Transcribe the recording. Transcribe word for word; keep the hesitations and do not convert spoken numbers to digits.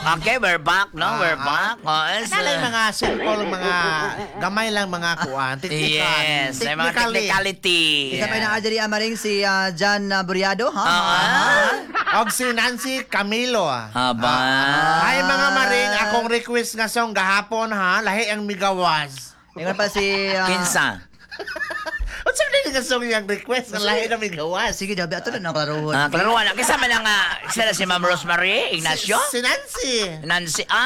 Okay, we're back, no? Ah, We're ah. back. Oh, it's, Ano lang uh, mga simple, mga gamay lang mga kuan. Technical. yes, may mga Technically. technicality. Isa pa na adiri amaring si ah, John uh, Buriado, ha? Ah, Og si Nancy Camilo. ah. Haba. Ay mga maring, akong request nga song gahapon ha, lahi ang migawas. Ingon pa si... ah, Kinsa. Unsa din nga song yang request nga lahi ang migawas? Sige, dabi ato na klaruhon. Ah, klaruan. Kisama na nga, sila si Ma'am Rosemary Ignacio. Si, si Nancy. Nancy.